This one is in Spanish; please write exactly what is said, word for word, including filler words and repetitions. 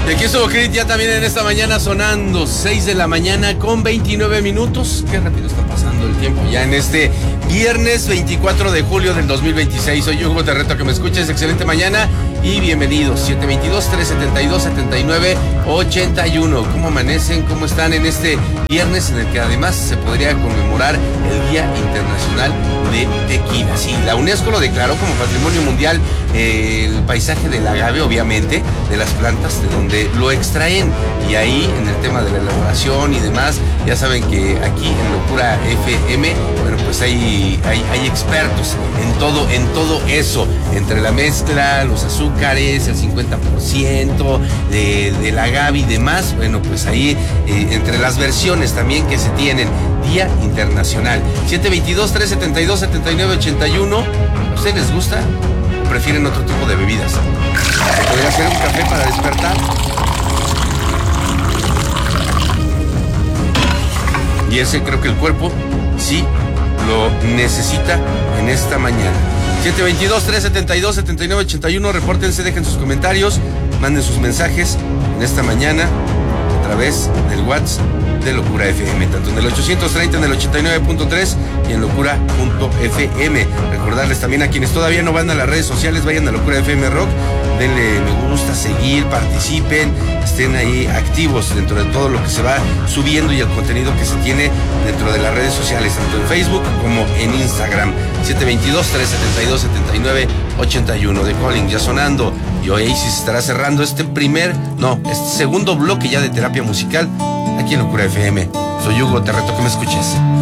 Y aquí estuvo Crit ya también en esta mañana sonando, seis de la mañana con veintinueve minutos. Qué rápido está pasando el tiempo ya en este viernes veinticuatro de julio del dos mil veintiséis. Soy Hugo, te reto a que me escuches. Excelente mañana y bienvenidos. siete veintidós, trescientos setenta y dos, setenta y nueve, ochenta y uno. ¿Cómo amanecen? ¿Cómo están en este viernes en el que además se podría conmemorar el Día Internacional de Tequila? Sí, la UNESCO lo declaró como Patrimonio Mundial, eh, el paisaje del agave, obviamente, de las plantas de donde lo extraen. Y ahí, en el tema de la elaboración y demás, ya saben que aquí en Locura F M, bueno, pues hay, hay, hay expertos en todo, en todo eso, entre la mezcla, los azúcares, el cincuenta por ciento de, del agave y demás. Bueno, pues ahí, eh, entre las versiones también que se tienen, Día Internacional. siete veintidós, trescientos setenta y dos, setenta y nueve, ochenta y uno. ¿A ustedes les gusta o prefieren otro tipo de bebidas? ¿Podría ser un café para despertar? Y ese creo que el cuerpo sí lo necesita en esta mañana. siete veintidós, trescientos setenta y dos, setenta y nueve, ochenta y uno. Repórtense, dejen sus comentarios, manden sus mensajes en esta mañana a través del WhatsApp de Locura F M, tanto en el ochocientos treinta, en el ochenta y nueve punto tres y en locura punto f m. Recordarles también a quienes todavía no van a las redes sociales, vayan a Locura F M Rock, denle me gusta, seguir, participen, estén ahí activos dentro de todo lo que se va subiendo y el contenido que se tiene dentro de las redes sociales, tanto en Facebook como en Instagram. siete veintidós, trescientos setenta y dos, setenta y nueve, ochenta y uno. De Calling ya sonando, y Oasis estará cerrando este primer, no, este segundo bloque ya de terapia musical aquí en Locura F M. Soy Hugo, te reto que me escuches.